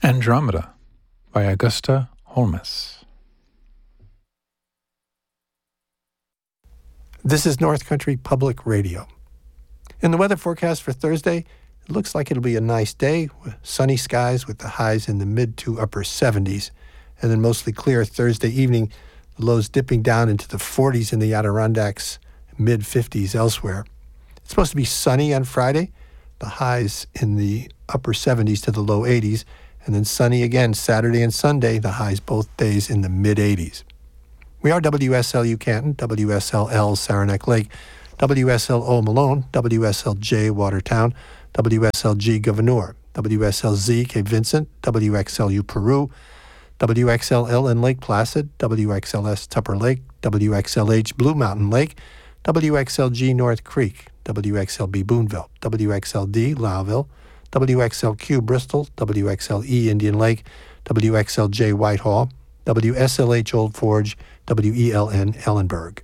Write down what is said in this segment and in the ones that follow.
Andromeda by Augusta Holmes. This is North Country Public Radio. In the weather forecast for Thursday, it looks like it'll be a nice day with sunny skies with the highs in the mid to upper 70s, and then mostly clear Thursday evening, the lows dipping down into the 40s in the Adirondacks, mid 50s elsewhere. It's supposed to be sunny on Friday, the highs in the upper 70s to the low 80s, and then sunny again Saturday and Sunday, the highs both days in the mid 80s. We are WSLU Canton, WSLL Saranac Lake, WSLO Malone, WSLJ Watertown, WSLG Gouverneur, WSLZ Cape Vincent, WXLU Peru, WXLL in Lake Placid, WXLS Tupper Lake, WXLH Blue Mountain Lake, WXLG North Creek, WXLB Boonville, WXLD Lowville, WXLQ Bristol, WXLE Indian Lake, WXLJ Whitehall, WSLH Old Forge, WELN Ellenburg.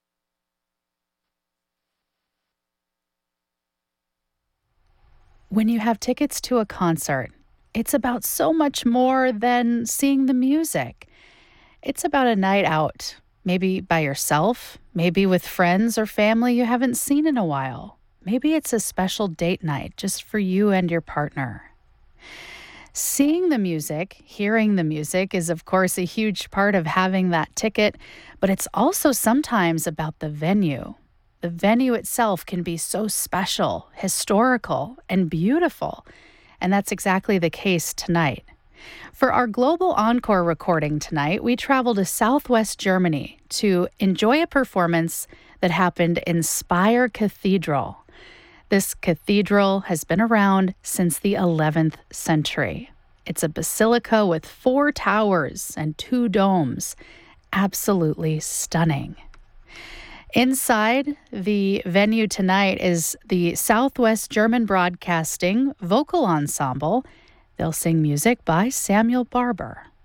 When you have tickets to a concert, it's about so much more than seeing the music. It's about a night out, maybe by yourself, maybe with friends or family you haven't seen in a while. Maybe it's a special date night just for you and your partner. Seeing the music, hearing the music is, of course, a huge part of having that ticket, but it's also sometimes about the venue. The venue itself can be so special, historical, and beautiful, and that's exactly the case tonight. For our Global Encore recording tonight, we travel to Southwest Germany to enjoy a performance that happened in Speyer Cathedral. This cathedral has been around since the 11th century. It's a basilica with 4 towers and 2 domes. Absolutely stunning. Inside the venue tonight is the Southwest German Broadcasting Vocal Ensemble. They'll sing music by Samuel Barber.